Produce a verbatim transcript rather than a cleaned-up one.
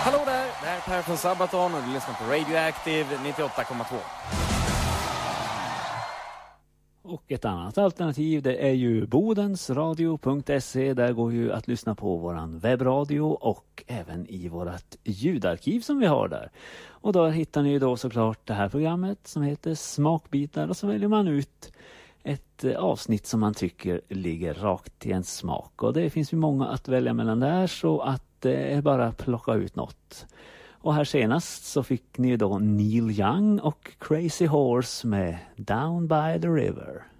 Hallå där, det här är Per från Sabaton och du lyssnar på Radioactive nittioåtta komma två. Och ett annat alternativ, det är ju bodensradio punkt se. Där går ju att lyssna på våran webbradio och även i vårat ljudarkiv som vi har där. Och då hittar ni då såklart det här programmet som heter Smakbitar, och så väljer man ut ett avsnitt som man tycker ligger rakt i en smak. Och det finns ju många att välja mellan där, så att det är bara att plocka ut något. Och här senast så fick ni då Neil Young och Crazy Horse med Down by the River.